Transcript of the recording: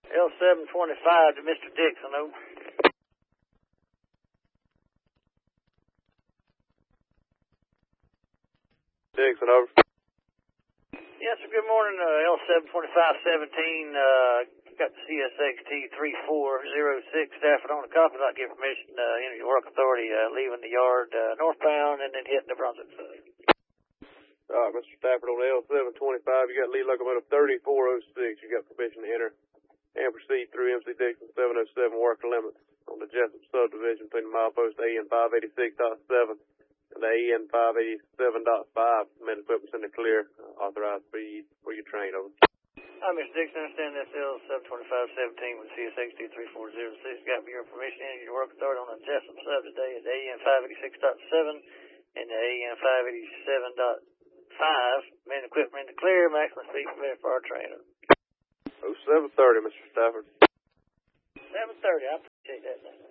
L725 to Mr. Dixon, over. Dixon, over. Yes, sir, good morning, L72517, got the CSXT 3406 Stafford on the copy. I'd like to give permission to enter your work authority, leaving the yard northbound and then hitting the Brunswick side. All right, Mr. Stafford, on the L725, you got lead locomotive 3406. You got permission to enter and proceed through MC Dixon 707 worker limits on the Jessup subdivision between the milepost AN 586.7 and the AN 587.5. Men equipment in the clear, authorized speed for your train, over. Mr. Dixon, I understand this L72517 with CSXT 3406. Got your permission to enter your work authority on the Jessup sub today at the AN 586.7 and the AN 587.5. Men equipment in the clear, maximum speed permitted for our train. 0730, Mr. Stafford. 7:30, I appreciate that.